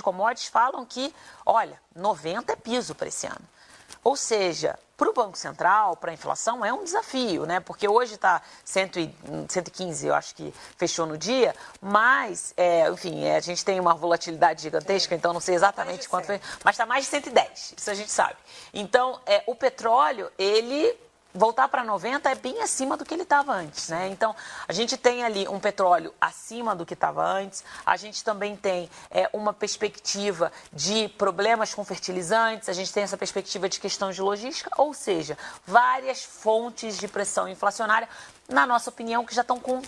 commodities falam que, olha, 90 é piso para esse ano. Ou seja, para o Banco Central, para a inflação, é um desafio, né? Porque hoje está 115, eu acho que fechou no dia, mas, enfim, a gente tem uma volatilidade gigantesca, então não sei exatamente quanto foi, mas está mais de 110, isso a gente sabe. Então, o petróleo, ele voltar para 90 é bem acima do que ele estava antes, né? Então, a gente tem ali um petróleo acima do que estava antes, a gente também tem uma perspectiva de problemas com fertilizantes, a gente tem essa perspectiva de questão de logística, ou seja, várias fontes de pressão inflacionária, na nossa opinião, que já estão